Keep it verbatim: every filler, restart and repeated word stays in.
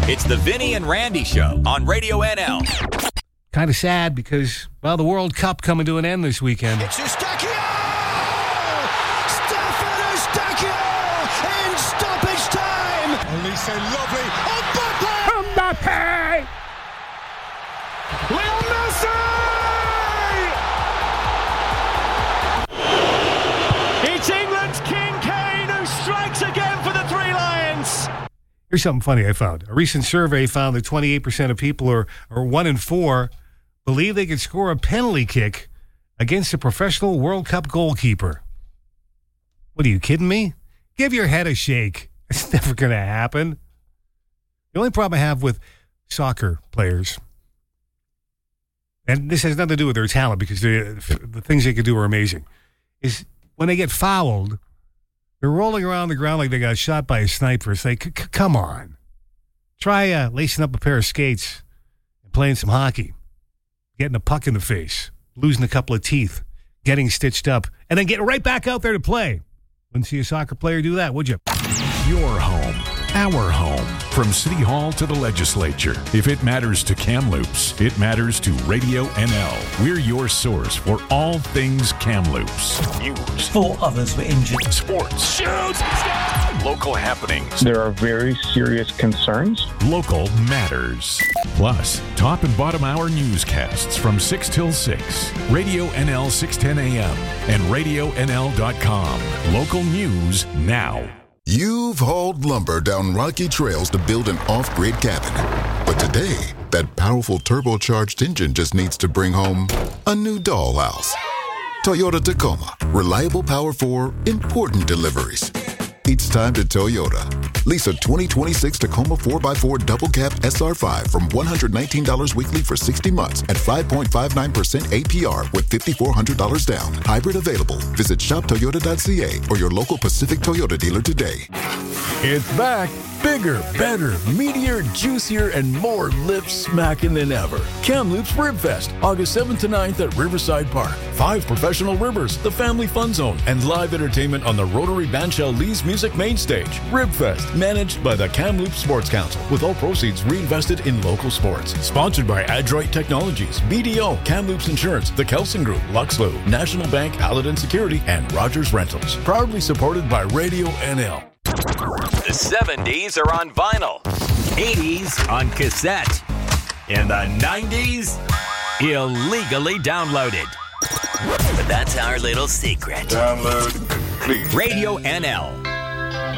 It's the Vinny and Randy Show on Radio N L. Kind of sad because, well, the World Cup coming to an end this weekend. It's Eustáquio! Stefan Eustáquio in stoppage time! Olise lovely. Mbappe! Mbappe! Leo Messi! It's England's King Kane who strikes again for the Three Lions! Here's something funny I found. A recent survey found that twenty-eight percent of people, or, or one in four, believe they could score a penalty kick against a professional World Cup goalkeeper. What, are you kidding me? Give your head a shake. It's never going to happen. The only problem I have with soccer players, and this has nothing to do with their talent because the things they can do are amazing, is when they get fouled, they're rolling around the ground like they got shot by a sniper. It's like, c- come on. Try uh, lacing up a pair of skates and playing some hockey. Getting a puck in the face, losing a couple of teeth, getting stitched up, and then getting right back out there to play. Wouldn't see a soccer player do that, would you? Your home, our home. From City Hall to the legislature. If it matters to Kamloops, it matters to Radio N L. We're your source for all things Kamloops. News. Four others were injured. Sports. Shoots! Local happenings. There are very serious concerns. Local matters. Plus, top and bottom hour newscasts from six till six. Radio N L six ten A M and radio N L dot com. Local news now. You've hauled lumber down rocky trails to build an off-grid cabin. But today, that powerful turbocharged engine just needs to bring home a new dollhouse. Toyota Tacoma. Reliable power for important deliveries. It's time to Toyota. Lease a twenty twenty-six Tacoma four by four Double Cab S R five from one hundred nineteen dollars weekly for sixty months at five point five nine percent A P R with five thousand four hundred dollars down. Hybrid available. Visit shop toyota dot c a or your local Pacific Toyota dealer today. It's back. Bigger, better, meatier, juicier, and more lip-smacking than ever. Kamloops Rib Fest, August seventh to ninth at Riverside Park. Five professional ribbers, the Family Fun Zone, and live entertainment on the Rotary Bandshell Lee's Music Main Stage. Rib Fest, managed by the Kamloops Sports Council, with all proceeds reinvested in local sports. Sponsored by Adroit Technologies, B D O, Kamloops Insurance, the Kelson Group, Luxlow, National Bank, Paladin Security, and Rogers Rentals. Proudly supported by Radio N L. The seventies are on vinyl, eighties on cassette, and the nineties illegally downloaded. But that's our little secret. Download, please. Radio N L.